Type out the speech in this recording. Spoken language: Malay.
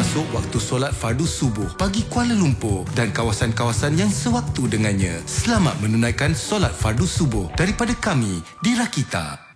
termasuk waktu solat fardu subuh bagi Kuala Lumpur dan kawasan-kawasan yang sewaktu dengannya. Selamat menunaikan solat fardu subuh daripada kami di Rakita.